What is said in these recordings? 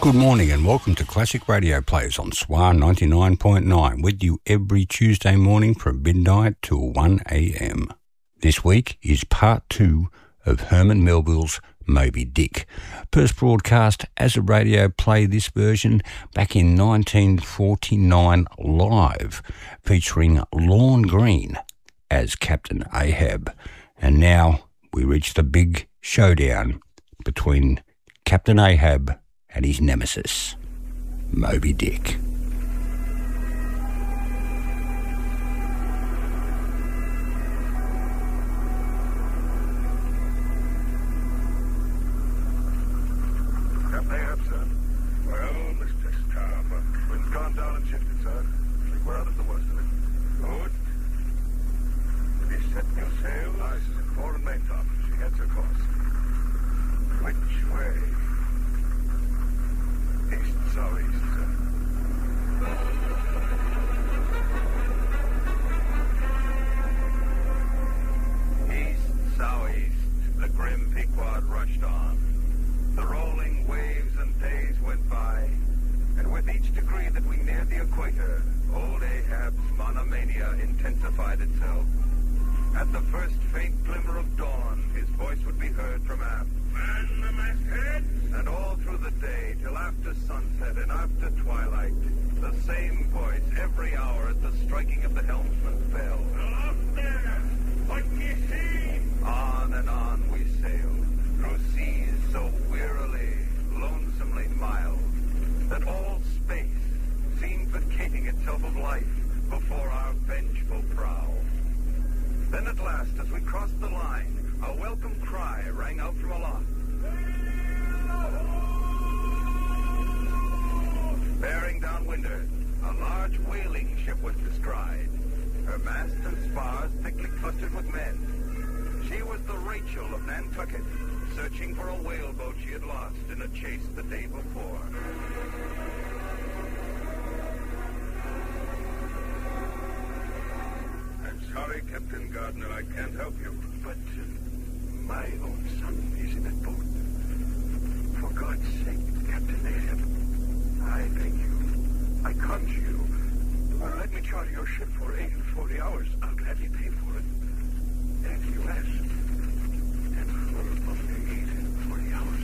Good morning and welcome to Classic Radio Plays on SWAR 99.9 with you every Tuesday morning from midnight till 1 a.m. This week is part 2 of Herman Melville's Moby Dick. First broadcast as a radio play, this version back in 1949 live, featuring Lorne Greene as Captain Ahab. And now we reach the big showdown between Captain Ahab and his nemesis, Moby Dick. Captain Ahab, sir. Well, Mr. Starbuck, wind's gone down and shifted, sir. I think we're out of the worst of it. Good. Have you set new sail? Aye, sir. Fore and maintop. She heads her course. Which way? East, southeast, sir. East, southeast, the grim Pequod rushed on. The rolling waves and days went by, and with each degree that we neared the equator, old Ahab's monomania intensified itself. At the first faint glimmer of dawn, his voice would be heard from aft. Man the masthead! And all through the day, till after sunset and after twilight, the same voice every hour at the striking of the helmsman's bell. Aloft there! What can you see? On and on we sailed, through seas so wearily, lonesomely mild, that all space seemed vacating itself of life before our vengeful prow. Then at last, as we crossed the line, a welcome cry rang out from aloft. Bearing downwindward, a large whaling ship was descried, her masts and spars thickly clustered with men. She was the Rachel of Nantucket, searching for a whaleboat she had lost in a chase the day before. I'm sorry, Captain Gardner, I can't help you. But my own son is in that boat. For God's sake, Captain Ahab, I beg you, I conjure you, let me charter your ship for 8 and 40 hours. I'll gladly pay for it. Anything you ask. And for only 8 and 40 hours.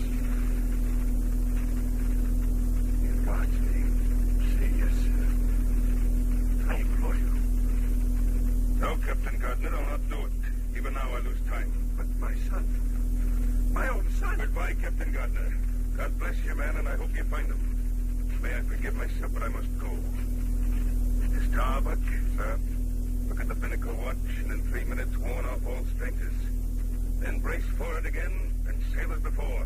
In God's name, say yes, sir. I implore you. No, Captain Gardner, I'll not do it. Even now I lose time. But my son, my own son. Goodbye, Captain Gardner. God bless you, man, and I hope you find him. May I forgive myself, but I must go. Starbuck, sir, look at the binnacle watch, and in 3 minutes warn off all strangers. Then brace for it again and sail as before.